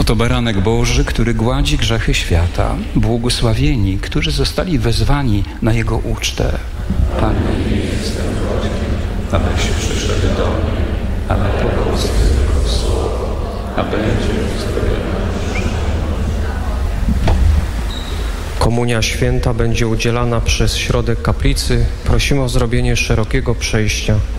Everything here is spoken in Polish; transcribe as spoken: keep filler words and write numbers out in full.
Oto baranek Boży, który gładzi grzechy świata. Błogosławieni, którzy zostali wezwani na Jego ucztę. Panie, nie jestem godny, abyś przyszedł do mnie, ale powiedz tylko słowo, a będzie uzdrowiona. Komunia święta będzie udzielana przez środek kaplicy. Prosimy o zrobienie szerokiego przejścia.